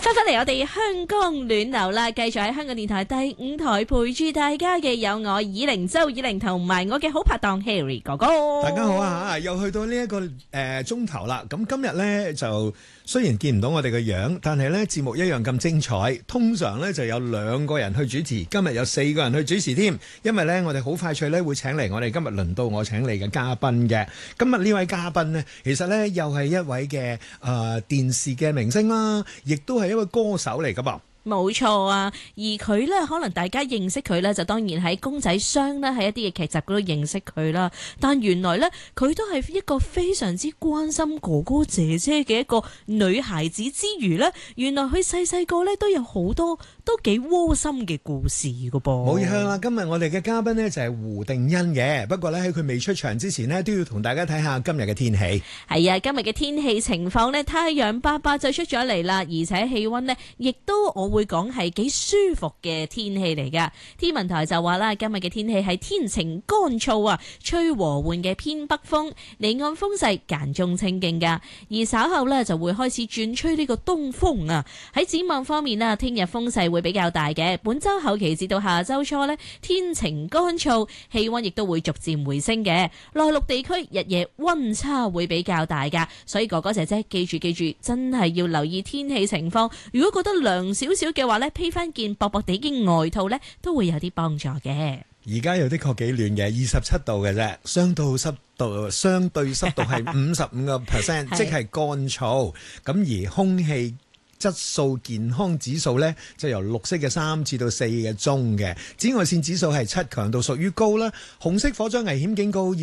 翻返嚟我哋香港暖流啦，繼續喺香港電台第5台陪住大家嘅有我以玲周以玲同埋我嘅好拍檔 Harry 哥哥。 大家好啊，又去到呢一個鐘頭啦。咁今日呢，就雖然見唔到我哋嘅樣，但係呢節目一樣咁精彩。通常呢就有2個人去主持，今日有4個人去主持添。因為呢我哋好快脆呢會請嚟我哋今日輪到我請嚟嘅嘉賓嘅。今日呢位嘉賓呢，其實呢又係一位嘅電視嘅明星啦，亦都係一位歌手嚟噶噃。 冇錯啊，而佢呢，可能大家認識佢呢，就當然喺公仔箱啦，喺一啲嘅劇集嗰度認識佢啦。但原來呢，佢都係一個非常之關心哥哥姐姐嘅一個女孩子之餘呢，原來佢細細個呢都有好多都幾窩心嘅故事噶噃。 冇錯啦，今日我哋嘅嘉賓呢就係胡定欣嘅。不過呢，喺佢未出場之前呢，都要同大家睇下今日嘅天氣。係啊，今日嘅天氣情況呢，太陽爸爸就出咗嚟啦，而且氣溫呢，亦都我會講係幾舒服嘅天氣嚟噶。天文台就話啦，今日嘅天氣係天晴乾燥啊，吹和緩嘅偏北風，離岸風勢間中清勁噶。而稍後呢，就會開始轉吹呢個東風啊。喺展望方面啦，聽日風勢會比較大嘅。本周後期至到下周初呢，天晴乾燥，氣溫亦都會逐漸回升嘅。內陸地區日夜溫差會比較大噶，所以哥哥姐姐記住，真係要留意天氣情況。如果覺得涼少少嘅話呢，披翻件薄薄地嘅外套呢，都會有啲幫助嘅。 而家有的確幾暖嘅，27度嘅啫，相對濕度係55%，即係乾燥。咁而空氣質素健康指數呢，就由綠色嘅3至到4嘅中嘅，紫外線指數係7，強度屬於高啦。紅色火災危險警告